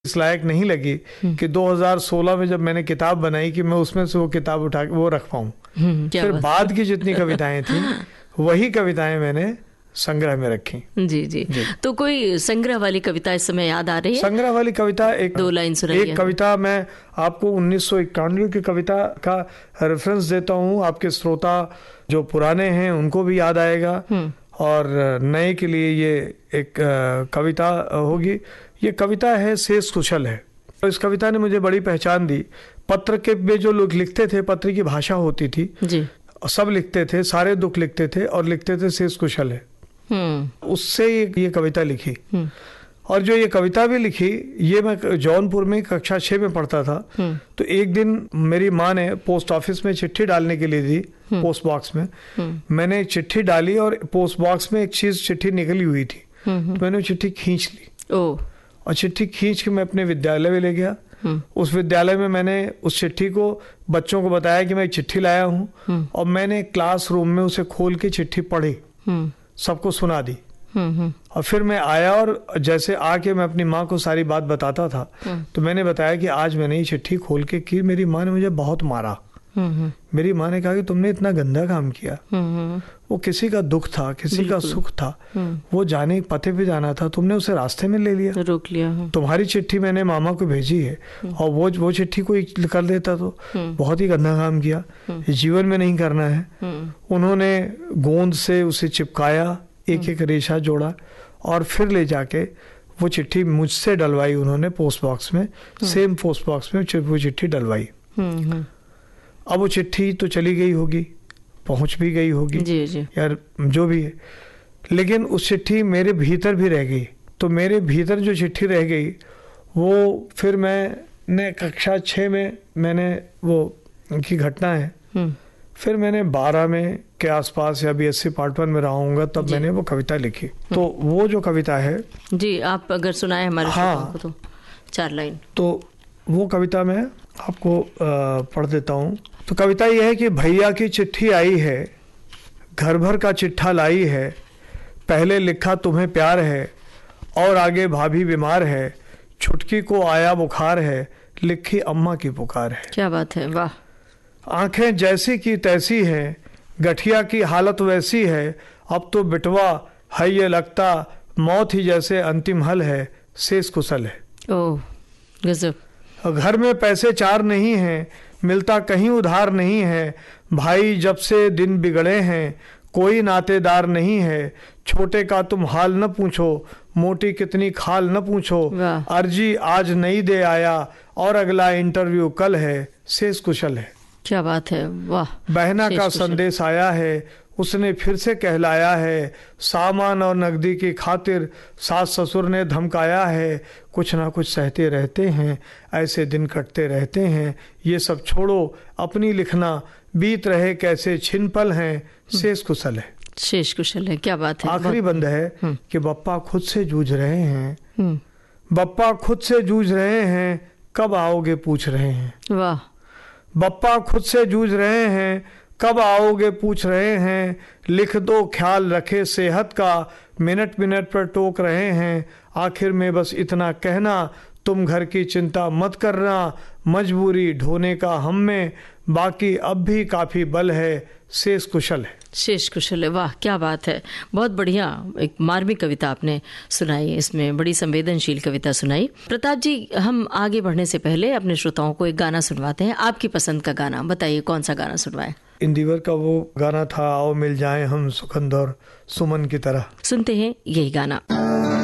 इस लायक नहीं लगी कि 2016 में जब मैंने किताब बनाई कि मैं उसमें से वो किताब उठा के वो रख पाऊं। फिर बाद की जितनी कविताएं थी वही कविताएं मैंने संग्रह में रखी। जी जी। तो कोई संग्रह वाली कविता इस समय याद आ रही है? संग्रह वाली कविता एक 2 लाइन सुनाइए। एक कविता मैं आपको 1991 की कविता का रेफरेंस देता हूँ। आपके श्रोता जो पुराने हैं उनको भी याद आएगा और नए के लिए ये एक कविता होगी। ये कविता है शेष कुशल है। इस कविता ने मुझे बड़ी पहचान दी। पत्र के में जो लोग लिखते थे, पत्र की भाषा होती थी जी, सब लिखते थे, सारे दुख लिखते थे और लिखते थे शेष कुशल है। उससे ये कविता लिखी। और जो ये कविता भी लिखी, ये मैं जौनपुर में कक्षा 6 में पढ़ता था। तो एक दिन मेरी माँ ने पोस्ट ऑफिस में चिट्ठी डालने के लिए दी, पोस्ट बॉक्स में। मैंने चिट्ठी डाली और पोस्ट बॉक्स में एक चीज चिट्ठी निकली हुई थी, तो मैंने चिट्ठी खींच ली और चिट्ठी खींच के मैं अपने विद्यालय में ले गया। उस विद्यालय में मैंने उस चिट्ठी को बच्चों को बताया कि मैं एक चिट्ठी लाया हूँ और मैंने क्लासरूम में उसे खोल के चिट्ठी पढ़ी, सबको सुना दी। और फिर मैं आया और जैसे आके मैं अपनी माँ को सारी बात बताता था तो मैंने बताया कि आज मैंने ये चिट्ठी खोल के की, मेरी माँ ने मुझे बहुत मारा। मेरी माँ ने कहा कि तुमने इतना गंदा काम किया। वो किसी का दुख था, किसी का सुख था, वो जाने पते पे जाना था, तुमने उसे रास्ते में ले लिया, रोक लिया। तुम्हारी चिट्ठी मैंने मामा को भेजी है और वो चिट्ठी कोई कर देता तो बहुत ही गंदा काम किया, जीवन में नहीं करना है। उन्होंने गोंद से उसे चिपकाया, एक एक रेशा जोड़ा और फिर ले जाके वो चिट्ठी मुझसे डलवाई उन्होंने पोस्ट बॉक्स में, सेम पोस्ट बॉक्स में वो चिट्ठी डलवाई। अब वो चिट्ठी तो चली गई होगी, पहुंच भी गई होगी जी जी, यार जो भी है, लेकिन उस चिट्ठी मेरे भीतर भी रह गई। तो मेरे भीतर जो चिट्ठी रह गई वो फिर मैंने कक्षा 6 में मैंने वो की घटना है, फिर मैंने 12 में के आसपास या BSc पार्ट 1 में रहा हूँगा तब मैंने वो कविता लिखी। तो वो जो कविता है जी, आप अगर सुनाए हमारे श्रोताओं को तो 4 लाइन। तो वो कविता मैं आपको पढ़ देता हूँ। तो कविता ये है कि भैया की चिट्ठी आई है, घर भर का चिट्ठा लाई है, पहले लिखा तुम्हें प्यार है और आगे भाभी बीमार है, छुटकी को आया बुखार है, लिखी अम्मा की पुकार है। क्या बात है, वाह। आंखें जैसी की तैसी हैं, गठिया की हालत वैसी है, अब तो बिटवा है ये लगता, मौत ही जैसे अंतिम हल है, शेष कुशल है। ओह गजब। घर में पैसे 4 नहीं हैं, मिलता कहीं उधार नहीं है, भाई जब से दिन बिगड़े हैं, कोई नातेदार नहीं है, छोटे का तुम हाल न पूछो, मोटी कितनी खाल न पूछो, अर्जी आज नहीं दे आया और अगला इंटरव्यू कल है, शेष कुशल है। क्या बात है, वाह। बहना का संदेश आया है, उसने फिर से कहलाया है, सामान और नकदी की खातिर सास ससुर ने धमकाया है, कुछ ना कुछ सहते रहते हैं, ऐसे दिन कटते रहते हैं, ये सब छोड़ो अपनी लिखना, बीत रहे कैसे छिन पल हैं, शेष कुशल है। शेष कुशल है, क्या बात है। आखिरी बंद है कि बप्पा खुद से जूझ रहे हैं, बप्पा खुद से जूझ रहे हैं, कब आओगे पूछ रहे हैं। वाह। बप्पा खुद से जूझ रहे हैं, कब आओगे पूछ रहे हैं, लिख दो ख्याल रखे सेहत का, मिनट मिनट पर टोक रहे हैं, आखिर में बस इतना कहना, तुम घर की चिंता मत करना, मजबूरी ढोने का हम में, बाकी अब भी काफी बल है, शेष कुशल है। शेष कुशल है, वाह क्या बात है। बहुत बढ़िया एक मार्मिक कविता आपने सुनाई, इसमें बड़ी संवेदनशील कविता सुनाई। प्रताप जी, हम आगे बढ़ने से पहले अपने श्रोताओं को एक गाना सुनवाते हैं। आपकी पसंद का गाना बताइए, कौन सा गाना सुनवाएं? इंदिवर का वो गाना था, आओ मिल जाएं हम सुगंध और सुमन की तरह। सुनते हैं यही गाना।